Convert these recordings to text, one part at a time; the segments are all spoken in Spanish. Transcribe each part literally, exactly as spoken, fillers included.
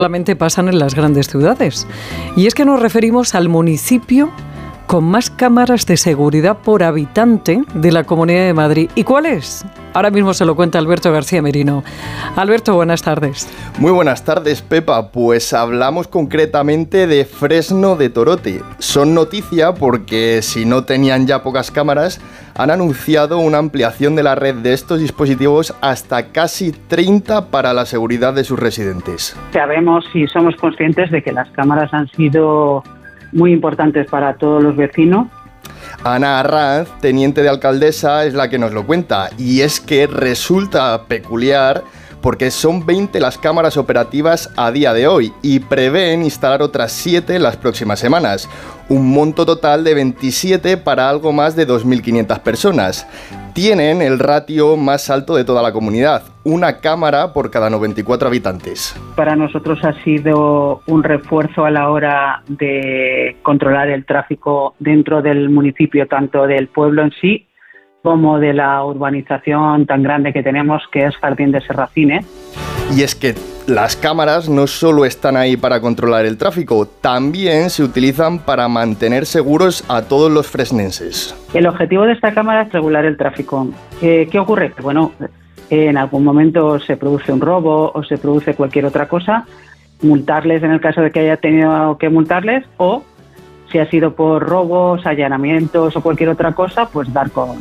solamente pasan en las grandes ciudades. Y es que nos referimos al municipio con más cámaras de seguridad por habitante de la Comunidad de Madrid. ¿Y cuál es? Ahora mismo se lo cuenta Alberto García Merino. Alberto, buenas tardes. Muy buenas tardes, Pepa. Pues hablamos concretamente de Fresno de Torote. Son noticia porque, si no tenían ya pocas cámaras, han anunciado una ampliación de la red de estos dispositivos hasta casi treinta para la seguridad de sus residentes. Sabemos y somos conscientes de que las cámaras han sido muy importantes para todos los vecinos. Ana Arranz, teniente de alcaldesa, es la que nos lo cuenta, y es que resulta peculiar porque son veinte las cámaras operativas a día de hoy y prevén instalar otras siete en las próximas semanas, un monto total de veintisiete para algo más de dos mil quinientas personas. Tienen el ratio más alto de toda la comunidad, una cámara por cada noventa y cuatro habitantes. Para nosotros ha sido un refuerzo a la hora de controlar el tráfico dentro del municipio, tanto del pueblo en sí como de la urbanización tan grande que tenemos, que es Jardín de Serracines. Y es que las cámaras no solo están ahí para controlar el tráfico, también se utilizan para mantener seguros a todos los fresnenses. El objetivo de esta cámara es regular el tráfico. Eh, ¿Qué ocurre? Bueno, en algún momento se produce un robo o se produce cualquier otra cosa, multarles en el caso de que haya tenido que multarles, o si ha sido por robos, allanamientos o cualquier otra cosa, pues dar con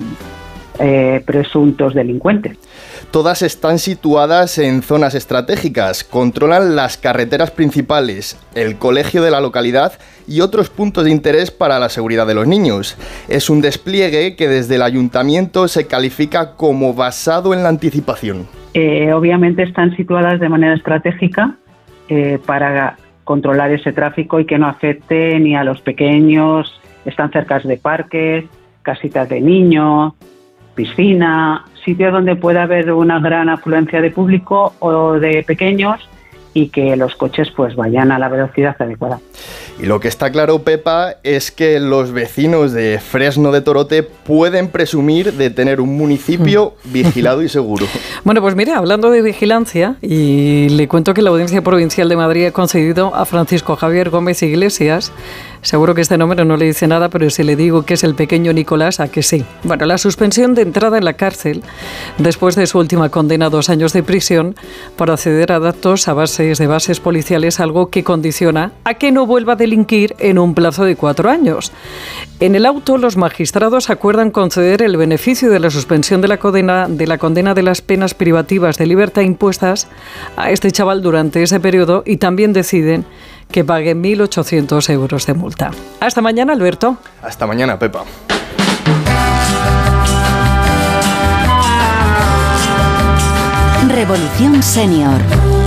eh, presuntos delincuentes. Todas están situadas en zonas estratégicas, controlan las carreteras principales, el colegio de la localidad y otros puntos de interés para la seguridad de los niños. Es un despliegue que desde el ayuntamiento se califica como basado en la anticipación. Eh, obviamente están situadas de manera estratégica eh, para controlar ese tráfico y que no afecte ni a los pequeños. Están cerca de parques, casitas de niños, piscina, sitios donde pueda haber una gran afluencia de público o de pequeños y que los coches pues vayan a la velocidad adecuada. Y lo que está claro, Pepa, es que los vecinos de Fresno de Torote pueden presumir de tener un municipio vigilado y seguro. Bueno, pues mira, hablando de vigilancia, y le cuento que la Audiencia Provincial de Madrid ha concedido a Francisco Javier Gómez Iglesias, seguro que este nombre no le dice nada, pero si le digo que es el pequeño Nicolás, ¿a que sí? Bueno, la suspensión de entrada en la cárcel después de su última condena a dos años de prisión por acceder a datos a bases de bases policiales, algo que condiciona a que no vuelva a delinquir en un plazo de cuatro años. En el auto, los magistrados acuerdan conceder el beneficio de la suspensión de la condena de la condena de las penas privativas de libertad impuestas a este chaval durante ese periodo y también deciden que pague mil ochocientos euros de multa. Hasta mañana, Alberto. Hasta mañana, Pepa. Revolución Senior.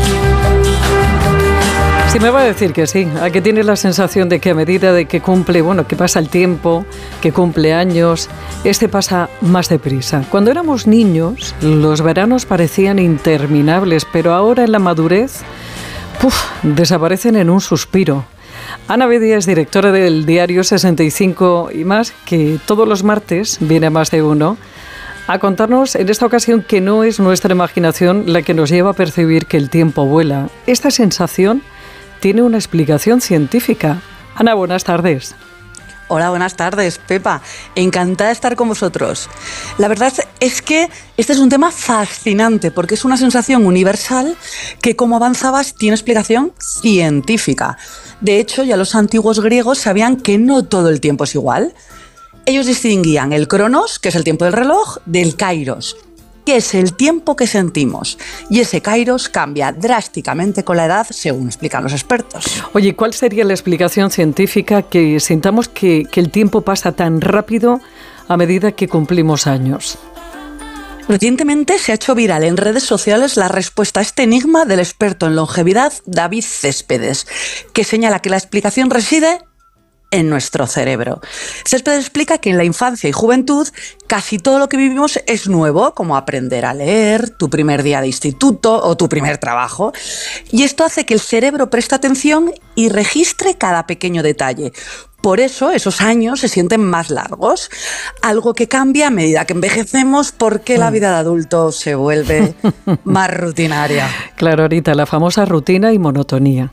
Si me va a decir que sí, a que tiene la sensación de que a medida de que cumple, bueno, que pasa el tiempo, que cumple años, este pasa más deprisa. Cuando éramos niños, los veranos parecían interminables, pero ahora en la madurez, ¡puf!, desaparecen en un suspiro. Ana Bedia es directora del diario sesenta y cinco y más, que todos los martes viene a Más de Uno a contarnos en esta ocasión que no es nuestra imaginación la que nos lleva a percibir que el tiempo vuela. Esta sensación tiene una explicación científica. Ana, buenas tardes. Hola, buenas tardes, Pepa. Encantada de estar con vosotros. La verdad es que este es un tema fascinante porque es una sensación universal que, como avanzabas, tiene explicación científica. De hecho, ya los antiguos griegos sabían que no todo el tiempo es igual. Ellos distinguían el cronos, que es el tiempo del reloj, del kairos, que es el tiempo que sentimos. Y ese kairos cambia drásticamente con la edad, según explican los expertos. Oye, ¿cuál sería la explicación científica que sintamos que, que el tiempo pasa tan rápido a medida que cumplimos años? Recientemente se ha hecho viral en redes sociales la respuesta a este enigma del experto en longevidad David Céspedes, que señala que la explicación reside en nuestro cerebro. Céspedes explica que en la infancia y juventud casi todo lo que vivimos es nuevo, como aprender a leer, tu primer día de instituto o tu primer trabajo. Y esto hace que el cerebro preste atención y registre cada pequeño detalle. Por eso esos años se sienten más largos. Algo que cambia a medida que envejecemos porque la vida de adulto se vuelve más rutinaria. Claro, ahorita la famosa rutina y monotonía.